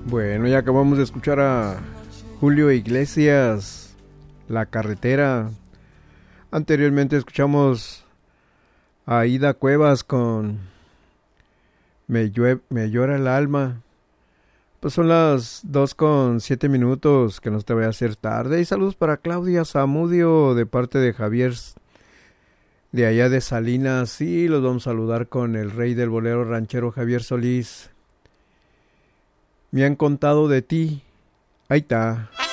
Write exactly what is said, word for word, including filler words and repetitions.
Bueno, ya acabamos de escuchar a Julio Iglesias, La Carretera. Anteriormente escuchamos a Ida Cuevas con Me, llue- Me llora el alma. Pues son las dos con siete minutos, que no te voy a hacer tarde. Y saludos para Claudia Zamudio de parte de Javier de allá de Salinas. Sí, los vamos a saludar con el rey del bolero ranchero Javier Solís. Me han contado de ti. Ahí está.